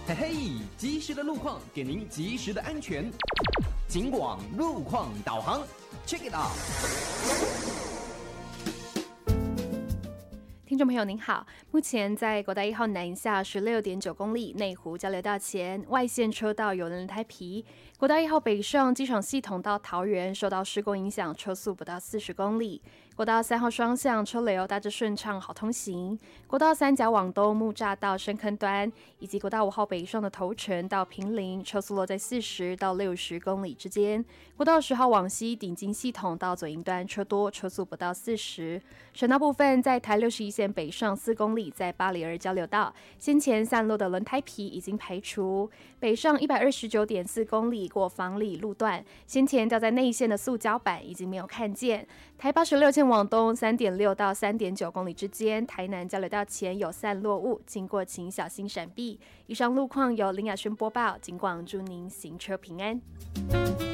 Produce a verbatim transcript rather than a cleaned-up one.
嘿嘿，及时的路况给您及时的安全。警广路况导航 ，check it out。 听众朋友您好，目前在国道一号南下十六点九公里内湖交流道前外线车道有人胎皮，国道一号北上机场系统到桃园受到施工影响，车速不到四十公里。国道三号双向车流大致顺畅，好通行。国道三甲往东木栅到深坑端，以及国道五号北上的头城到平林，车速落在四十到六十公里之间。国道十号往西顶金系统到左营端车多，车速不到四十。省道部分，在台六十一线北上四公里，在巴里尔交流道，先前散落的轮胎皮已经排除。北上一百二十九点四公里过房里路段，先前掉在内线的塑胶板已经没有看见。台八十六线往东 三点六到三点九公里之间，台南交流道前有散落物，经过请小心闪避。以上路况由林雅轩播报，警广祝您行车平安。